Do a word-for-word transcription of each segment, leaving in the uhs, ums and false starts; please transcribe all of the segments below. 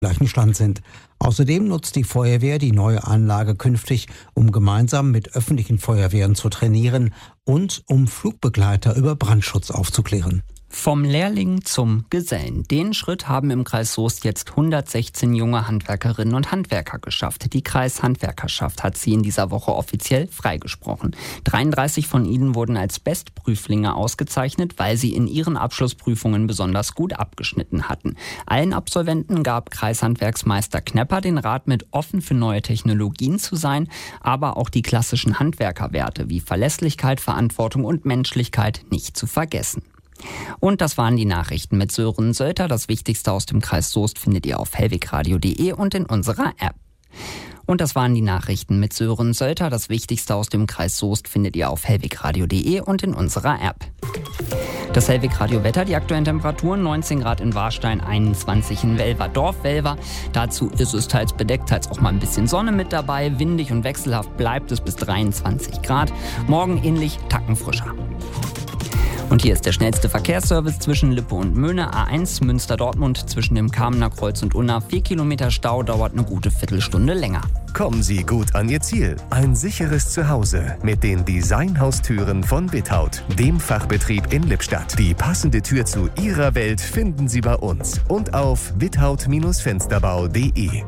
gleichen Stand sind. Außerdem nutzt die Feuerwehr die neue Anlage künftig, um gemeinsam mit öffentlichen Feuerwehren zu trainieren und um Flugbegleiter über Brandschutz aufzuklären. Vom Lehrling zum Gesellen. Den Schritt haben im Kreis Soest jetzt hundertsechzehn junge Handwerkerinnen und Handwerker geschafft. Die Kreishandwerkerschaft hat sie in dieser Woche offiziell freigesprochen. dreiunddreißig von ihnen wurden als Bestprüflinge ausgezeichnet, weil sie in ihren Abschlussprüfungen besonders gut abgeschnitten hatten. Allen Absolventen gab Kreishandwerksmeister Knepper den Rat mit, offen für neue Technologien zu sein, aber auch die klassischen Handwerkerwerte wie Verlässlichkeit, Verantwortung und Menschlichkeit nicht zu vergessen. Und das waren die Nachrichten mit Sören Sölter. Das Wichtigste aus dem Kreis Soest findet ihr auf hellwegradio punkt de und in unserer App. Und das waren die Nachrichten mit Sören Sölter. Das Wichtigste aus dem Kreis Soest findet ihr auf hellwegradio punkt de und in unserer App. Das Hellwegradio-Wetter, die aktuellen Temperaturen: neunzehn Grad in Warstein, einundzwanzig in Welver-Dorf. Welver, dazu ist es teils bedeckt, teils auch mal ein bisschen Sonne mit dabei. Windig und wechselhaft bleibt es bis dreiundzwanzig Grad. Morgen ähnlich, tackenfrischer. Und hier ist der schnellste Verkehrsservice zwischen Lippe und Möhne. A eins Münster-Dortmund zwischen dem Kamener Kreuz und Unna. Vier Kilometer Stau, dauert eine gute Viertelstunde länger. Kommen Sie gut an Ihr Ziel. Ein sicheres Zuhause mit den Designhaustüren von Without, dem Fachbetrieb in Lippstadt. Die passende Tür zu Ihrer Welt finden Sie bei uns und auf without Fensterbau punkt de.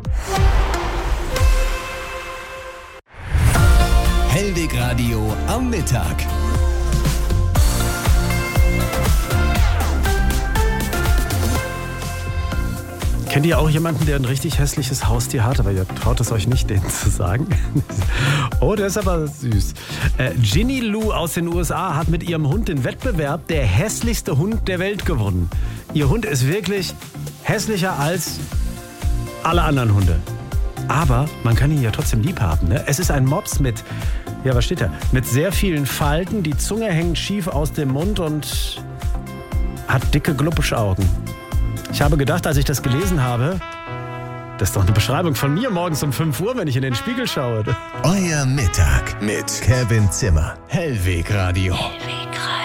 Hellwegradio am Mittag. Kennt ihr auch jemanden, der ein richtig hässliches Haustier hat, aber ihr traut es euch nicht, denen zu sagen? Oh, der ist aber süß. Äh, Ginny Lou aus den U S A hat mit ihrem Hund den Wettbewerb der hässlichste Hund der Welt gewonnen. Ihr Hund ist wirklich hässlicher als alle anderen Hunde. Aber man kann ihn ja trotzdem lieb haben, ne? Es ist ein Mops mit, ja, was steht da? Mit sehr vielen Falten, die Zunge hängt schief aus dem Mund und hat dicke Glubbischaugen. Ich habe gedacht, als ich das gelesen habe, das ist doch eine Beschreibung von mir morgens um fünf Uhr, wenn ich in den Spiegel schaue. Euer Mittag mit Kevin Zimmer. Hellwegradio. Hellwegradio.